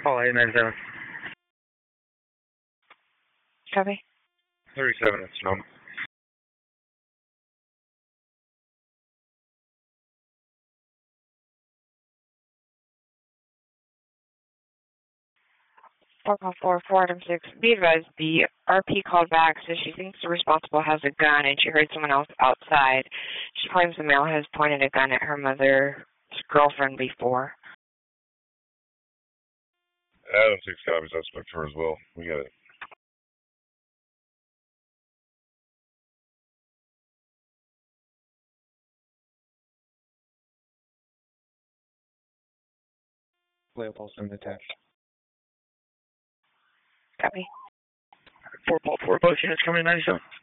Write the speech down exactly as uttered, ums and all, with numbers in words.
Call eight nine seven. Copy. thirty-seven at Sonoma. four call four, four item six. Be advised, the R P called back, says she thinks the responsible has a gun and she heard someone else outside. She claims the male has pointed a gun at her mother's girlfriend before. Adam six copies. I suspect her as well. We got it. Leopoldson attached. Copy. four Paul four, both units coming in ninety-seven.